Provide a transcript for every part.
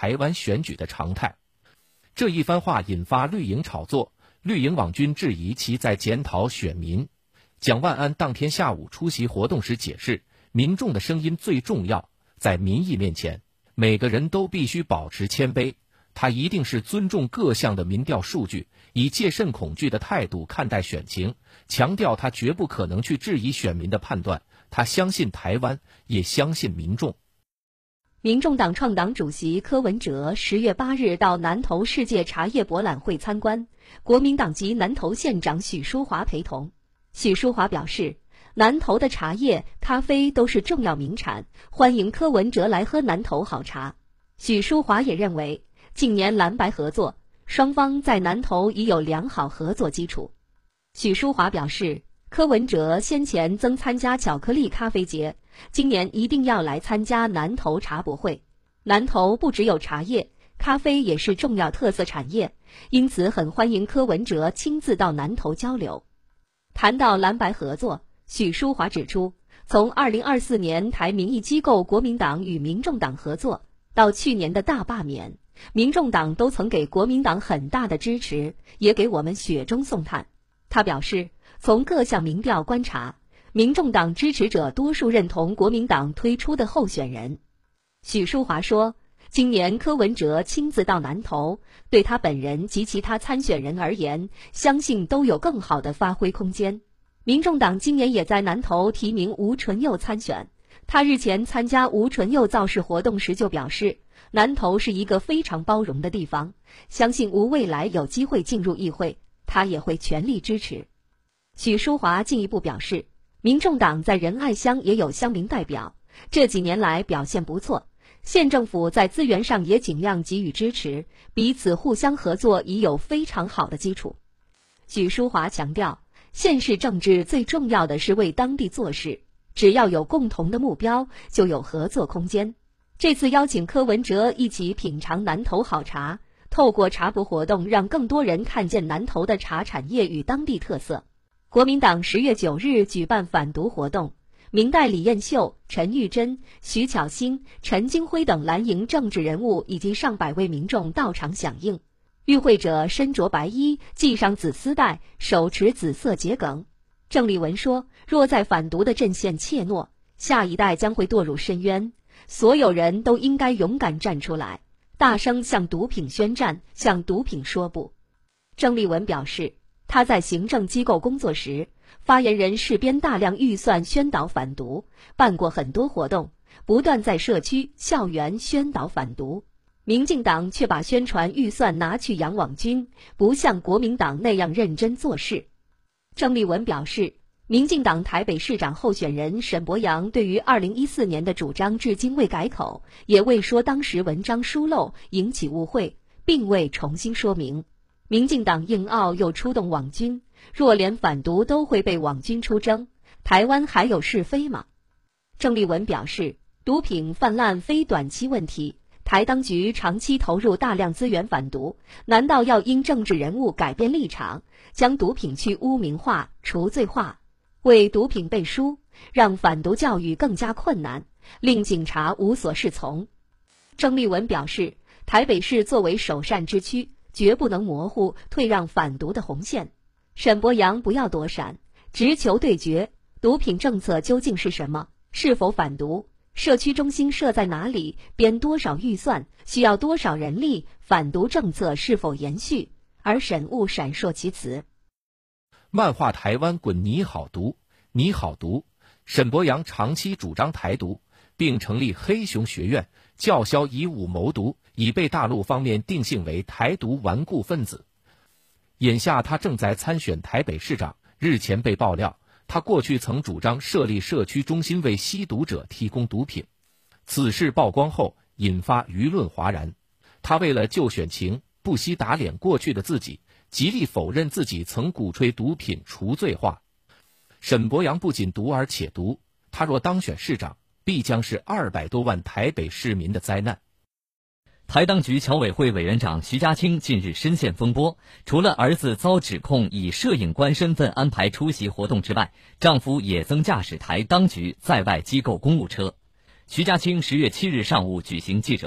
台湾选举的常态。这一番话引发绿营炒作，绿营网军质疑其在检讨选民。蒋万安当天下午出席活动时解释，民众的声音最重要，在民意面前，每个人都必须保持谦卑。他一定是尊重各项的民调数据，以戒慎恐惧的态度看待选情，强调他绝不可能去质疑选民的判断，他相信台湾，也相信民众。 民众党创党主席柯文哲10月8日到南投世界茶叶博览会参观，国民党籍南投县长许淑华陪同。许淑华表示，南投的茶叶、咖啡都是重要名产，欢迎柯文哲来喝南投好茶。许淑华也认为，近年蓝白合作，双方在南投已有良好合作基础。许淑华表示，柯文哲先前曾参加巧克力咖啡节，今年一定要来参加南投茶博会。南投不只有茶叶，咖啡也是重要特色产业，因此很欢迎柯文哲亲自到南投交流。谈到蓝白合作，许淑华指出，从2024年台民意机构国民党与民众党合作，到去年的大罢免，民众党都曾给国民党很大的支持，也给我们雪中送炭。他表示，从各项民调观察，民众党支持者多数认同国民党推出的候选人。许淑华说，今年柯文哲亲自到南投，对他本人及其他参选人而言，相信都有更好的发挥空间。民众党今年也在南投提名吴淳佑参选，他日前参加吴淳佑造势活动时就表示，南投是一个非常包容的地方，相信吴未来有机会进入议会，他也会全力支持。许淑华进一步表示，民众党在仁爱乡也有乡民代表，这几年来表现不错，县政府在资源上也尽量给予支持，彼此互相合作已有非常好的基础。许淑华强调，县市政治最重要的是为当地做事，只要有共同的目标，就有合作空间。这次邀请柯文哲一起品尝南投好茶，透过茶博活动让更多人看见南投的茶产业与当地特色。国民党10月9日举办反毒活动，明代李彦秀、陈玉珍、徐巧芯、陈金辉等蓝营政治人物以及上百位民众到场响应。与会者身着白衣，系上紫丝带，手持紫色桔梗。郑丽文说，若在反毒的阵线怯懦，下一代将会堕入深渊，所有人都应该勇敢站出来，大声向毒品宣战，向毒品说不。郑丽文表示，他在行政机构工作时，发言人事编大量预算宣导反毒，办过很多活动，不断在社区、校园宣导反毒。民进党却把宣传预算拿去养网军，不像国民党那样认真做事。郑丽文表示，民进党台北市长候选人沈伯洋对于2014年的主张至今未改口，也未说当时文章疏漏引起误会，并未重新说明。民进党硬拗又出动网军，若连反毒都会被网军出征，台湾还有是非吗？郑丽文表示，毒品泛滥非短期问题，台当局长期投入大量资源反毒，难道要因政治人物改变立场，将毒品去污名化、除罪化，为毒品背书，让反毒教育更加困难，令警察无所适从？郑丽文表示，台北市作为首善之区，绝不能模糊退让反毒的红线。沈伯洋不要躲闪，直球对决，毒品政策究竟是什么？是否反毒？社区中心设在哪里？编多少预算？需要多少人力？反毒政策是否延续？而沈勿闪烁其词。 漫画台湾滚你好毒，你好毒。沈伯洋长期主张台独，并成立黑熊学院，叫嚣以武谋独，已被大陆方面定性为台独顽固分子。眼下他正在参选台北市长，日前被爆料，他过去曾主张设立社区中心为吸毒者提供毒品。此事曝光后，引发舆论哗然。他为了救选情，不惜打脸过去的自己，极力否认自己曾鼓吹毒品除罪化。沈伯洋不仅毒而且毒，他若当选市长，必将是200多万台北市民的灾难。 台当局侨委会委员长徐家清近日深陷风波，除了儿子遭指控以摄影官身份安排出席活动之外，丈夫也曾驾驶台当局在外机构公务车。徐家清10月7日上午举行记者会，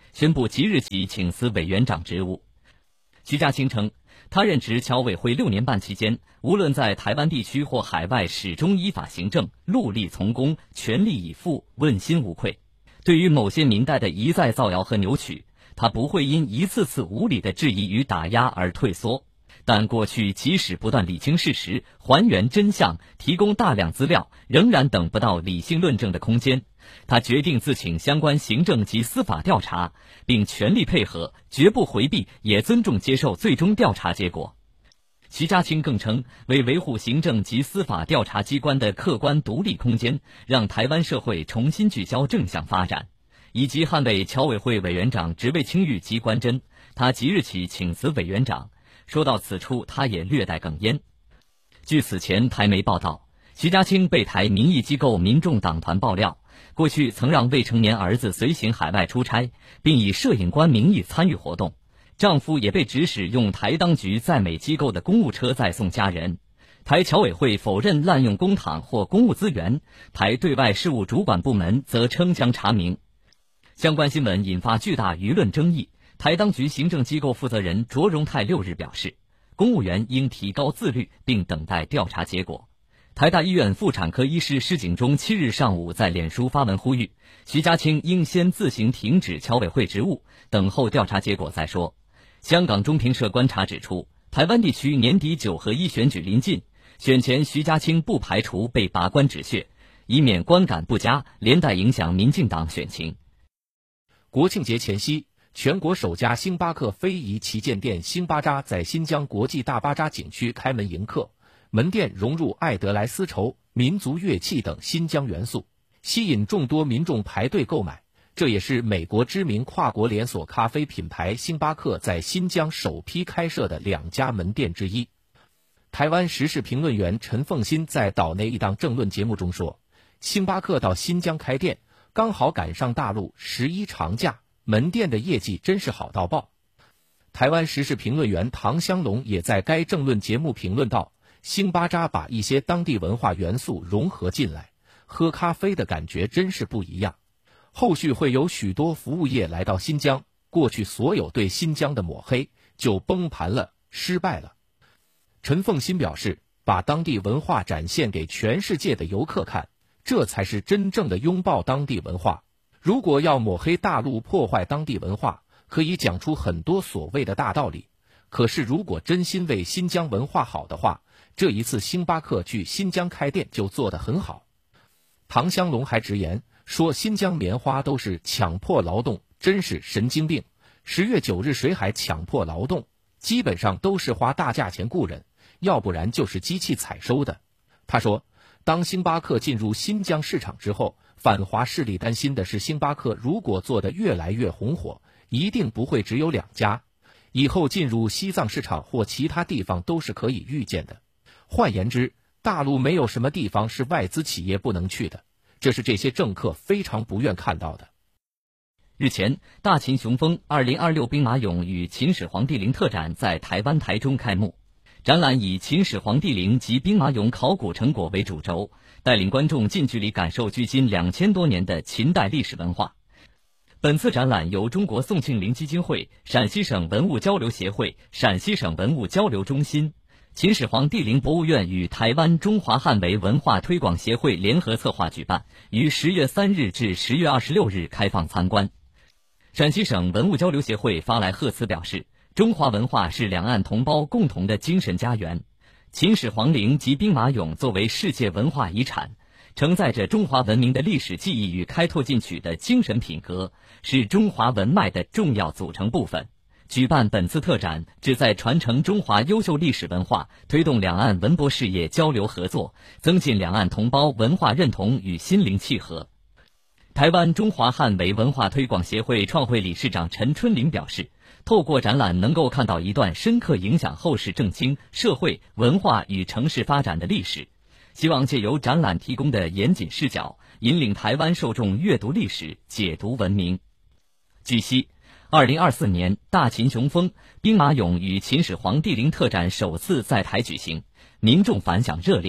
宣布即日起请辞委员长职务。徐家清称，他任职侨委会6年半期间，无论在台湾地区或海外，始终依法行政，戮力从公，全力以赴，问心无愧。对于某些民代的一再造谣和扭曲，他不会因一次次无理的质疑与打压而退缩。但过去即使不断理清事实、还原真相、提供大量资料，仍然等不到理性论证的空间。他决定自请相关行政及司法调查，并全力配合，绝不回避，也尊重接受最终调查结果。徐家清更称，为维护行政及司法调查机关的客观独立空间，让台湾社会重新聚焦正向发展，以及捍卫侨委会委员长职位清誉及官箴，他即日起请辞委员长。说到此处，他也略带哽咽。据此前台媒报道，徐家清被台民意机构民众党团爆料，过去曾让未成年儿子随行海外出差，并以摄影官名义参与活动。丈夫也被指使用台当局在美机构的公务车载送家人。台侨委会否认滥用公帑或公务资源，台对外事务主管部门则称将查明。相关新闻引发巨大舆论争议。台当局行政机构负责人卓荣泰6日表示，公务员应提高自律，并等待调查结果。台大医院妇产科医师施景忠7日上午在脸书发文呼吁，徐家清应先自行停止侨委会职务，等候调查结果再说。香港中评社观察指出，台湾地区年底9合1选举临近，选前徐家清不排除被拔官止血，以免观感不佳，连带影响民进党选情。 国庆节前夕，全国首家星巴克非遗旗舰店星巴扎在新疆国际大巴扎景区开门迎客，门店融入爱德莱丝绸、民族乐器等新疆元素，吸引众多民众排队购买。这也是美国知名跨国连锁咖啡品牌星巴克在新疆首批开设的2家门店之一。台湾时事评论员陈凤新在岛内一档政论节目中说，星巴克到新疆开店，刚好赶上大陆11长假，门店的业绩真是好到爆。台湾时事评论员唐香龙也在该政论节目评论道，星巴扎把一些当地文化元素融合进来，喝咖啡的感觉真是不一样。后续会有许多服务业来到新疆，过去所有对新疆的抹黑就崩盘了，失败了。陈凤新表示，把当地文化展现给全世界的游客看，这才是真正的拥抱当地文化。如果要抹黑大陆破坏当地文化，可以讲出很多所谓的大道理，可是如果真心为新疆文化好的话，这一次星巴克去新疆开店就做得很好。唐香龙还直言说，新疆棉花都是强迫劳动，真是神经病。10月9日谁还强迫劳动？基本上都是花大价钱雇人，要不然就是机器采收的。他说，当星巴克进入新疆市场之后，反华势力担心的是，星巴克如果做得越来越红火，一定不会只有2家，以后进入西藏市场或其他地方都是可以预见的。换言之，大陆没有什么地方是外资企业不能去的，这是这些政客非常不愿看到的。 日前，大秦雄风2026兵马俑与秦始皇帝陵特展在台湾台中开幕。展览以秦始皇帝陵及兵马俑考古成果为主轴，带领观众近距离感受距今2000多年的秦代历史文化。本次展览由中国宋庆龄基金会、陕西省文物交流协会、陕西省文物交流中心、秦始皇帝陵博物院与台湾中华汉维文化推广协会联合策划举办，于10月3日至10月26日开放参观。陕西省文物交流协会发来贺词表示，中华文化是两岸同胞共同的精神家园。秦始皇陵及兵马俑作为世界文化遗产，承载着中华文明的历史记忆与开拓进取的精神品格，是中华文脉的重要组成部分。举办本次特展，旨在传承中华优秀历史文化，推动两岸文博事业交流合作，增进两岸同胞文化认同与心灵契合。台湾中华汉维文化推广协会创会理事长陈春林表示，透过展览能够看到一段深刻影响后世政经、社会、文化与城市发展的历史，希望借由展览提供的严谨视角，引领台湾受众阅读历史、解读文明。据悉，2024年大秦雄风兵马俑与秦始皇帝陵特展首次在台举行，民众反响热烈。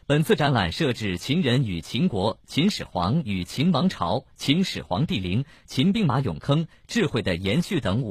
本次展览设置秦人与秦国、秦始皇与秦王朝、秦始皇帝陵、秦兵马俑坑、智慧的延续等